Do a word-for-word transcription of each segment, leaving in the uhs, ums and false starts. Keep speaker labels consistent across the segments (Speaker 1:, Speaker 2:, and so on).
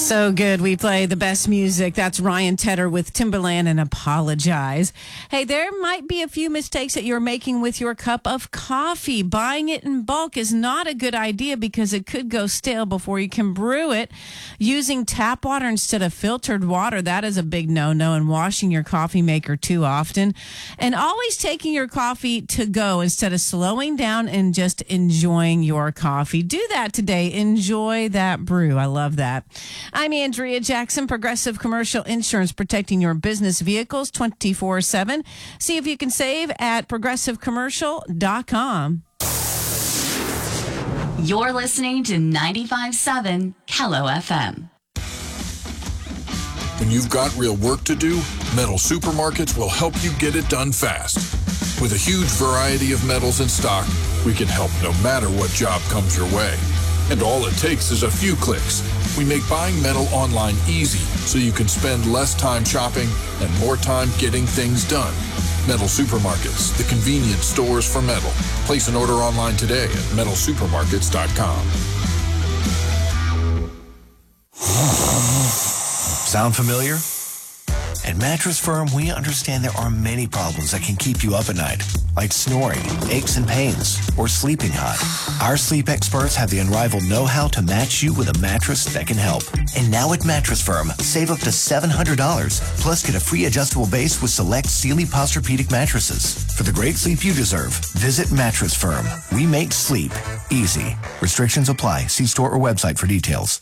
Speaker 1: So good. We play the best music. That's Ryan Tedder with Timberland and Apologize. Hey, there might be a few mistakes that you're making with your cup of coffee. Buying it in bulk is not a good idea because it could go stale before you can brew it. Using tap water instead of filtered water, that is a big no-no, and washing your coffee maker too often. And always taking your coffee to go instead of slowing down and just enjoying your coffee. Do that today. Enjoy that brew. I love that. I'm Andrea Jackson, Progressive Commercial Insurance, protecting your business vehicles twenty-four seven. See if you can save at progressive commercial dot com.
Speaker 2: You're listening to ninety-five point seven Kello F M.
Speaker 3: When you've got real work to do, Metal Supermarkets will help you get it done fast. With a huge variety of metals in stock, we can help no matter what job comes your way. And all it takes is a few clicks. We make buying metal online easy so you can spend less time shopping and more time getting things done. Metal Supermarkets, the convenience stores for metal. Place an order online today at metal supermarkets dot com.
Speaker 4: Sound familiar? At Mattress Firm, we understand there are many problems that can keep you up at night, like snoring, aches and pains, or sleeping hot. Our sleep experts have the unrivaled know-how to match you with a mattress that can help. And now at Mattress Firm, save up to seven hundred dollars, plus get a free adjustable base with select Sealy Posturepedic mattresses. For the great sleep you deserve, visit Mattress Firm. We make sleep easy. Restrictions apply. See store or website for details.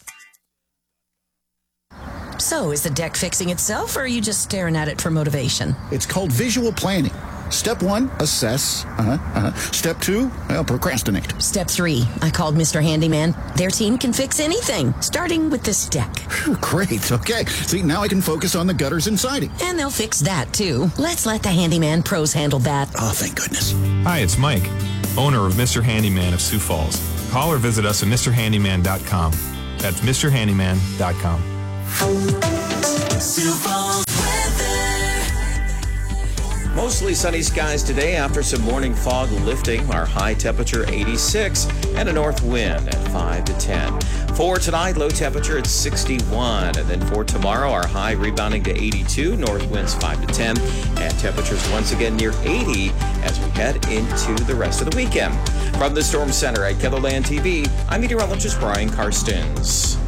Speaker 5: So, is the deck fixing itself, or are you just staring at it for motivation?
Speaker 6: It's called visual planning. Step one, assess. Uh-huh, uh-huh. Step two, well, procrastinate.
Speaker 5: Step three, I called Mister Handyman. Their team can fix anything, starting with this deck.
Speaker 6: Whew, great, okay. See, now I can focus on the gutters and siding.
Speaker 5: And they'll fix that, too. Let's let the Handyman pros handle that.
Speaker 6: Oh, thank goodness.
Speaker 7: Hi, it's Mike, owner of Mister Handyman of Sioux Falls. Call or visit us at Mr Handyman dot com. That's Mr Handyman dot com.
Speaker 8: Mostly sunny skies today after some morning fog lifting. Our high temperature eighty-six and a north wind at five to ten. For tonight, low temperature at sixty-one. And then for tomorrow, our high rebounding to eighty-two, north winds five to ten, and temperatures once again near eighty as we head into the rest of the weekend. From the Storm Center at KELOLAND T V, I'm meteorologist Brian Karstens.